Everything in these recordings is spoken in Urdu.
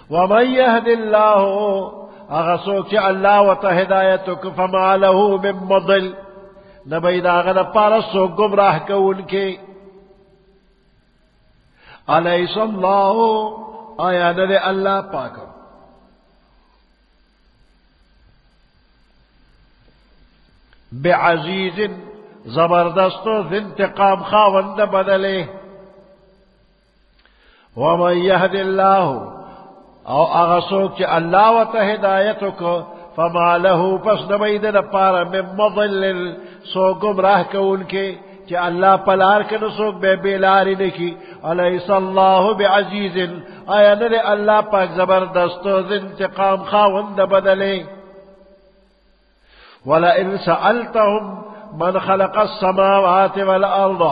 ومن يهد الله اغسوك اللہ وتا ہدایتک فما له من مضل نبید آغد پارسو گمراہ کون کے علیس اللہ آیا ندے اللہ پاکم بعزیز زبردستو ذنتقام خاوند بدلے ومن يهد اللہ او اغسوک چی اللہ و تہدایتو کو فما له پس نبیدن پارا من مضل سو گمراہ کون کے چی اللہ پلار کنو سوک بے بیلاری نکی علیس اللہ بعزیز آیا ندے اللہ پاک زبردستو ذنتقام خاوند بدلے وَلَئِن سَأَلْتَهُمْ مَنْ خَلَقَ السَّمَاوَاتِ وَالْأَرْضَ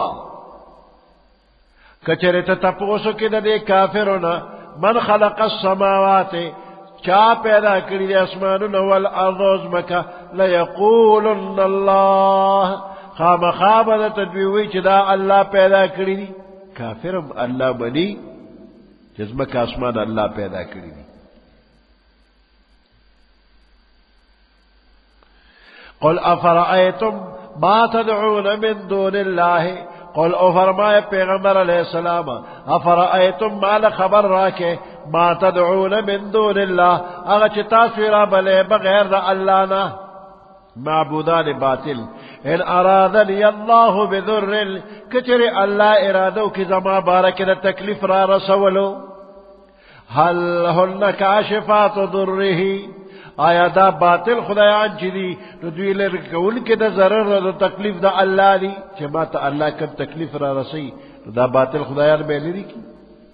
کچرت تپوسو کی ندے کافرنا من خلق السماوات چا پیدا کری دے اسماننا والارض ازمکا لیقولن اللہ خام خابد تدویوی چدا اللہ پیدا کری دی کافرم اللہ بنی جزمکا اسمان اللہ پیدا کری دی قل افرائیتم ما تدعون من دون اللہ قل او فرمائے پیغمبر علیہ السلام افرائیتم مال خبر راکے ما تدعون من دون اللہ اگر تصویرہ بلے بغیر دا اللہ نا معبودان باطل ان ارادنی اللہ بذر کچر اللہ ارادو کی زما بارک دا تکلیف را رسولو حل ہن کاشفات ضرہی آیا دا باطل خدایان چی دی تو دوی لرکون کے دا ضرر دا تکلیف دا اللہ دی چی ما تا اللہ کم تکلیف را رسی تو دا باطل خدایان میں لری کی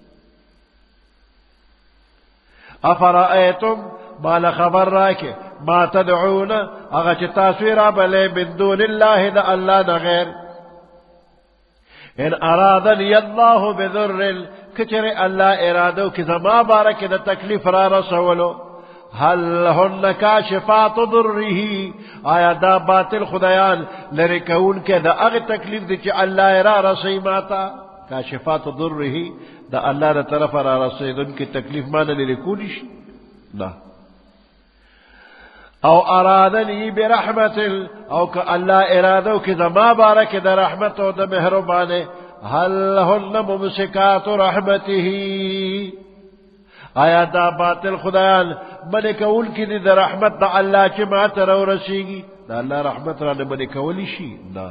افرائیتم مالا خبر راکے ما تدعون اگا چی تاسویرہ بلے من دون اللہ دا اللہ دا غیر ان ارادنی اللہ بذر کچر اللہ ارادو کی زما بارک دا تکلیف را رسولو حل ہن کاشفات ضرہ آیا دا باطل خدایان لرکون کے دا اغی تکلیف دی چی اللہ را رسی ماتا کاشفات ضرہ دا اللہ دا طرف را رسی دن کی تکلیف مانا لرکونش نا او ارادنی برحمت او کہ اللہ ارادو کی زما بارک دا رحمت و دا مہربانے حل ہن ممسکات رحمته آیا دا باطل خدایان منکول کی دی دا رحمت دا اللہ چی ماتا رو رسیگی دا اللہ رحمت را منکولی شی نا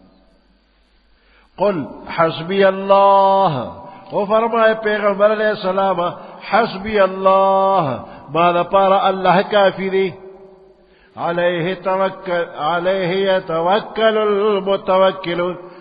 قل حسبی اللہ او فرمائے پیغمبر علیہ السلام حسبی اللہ ماذا پارا اللہ کافی دی علیہ یتوکل المتوکلون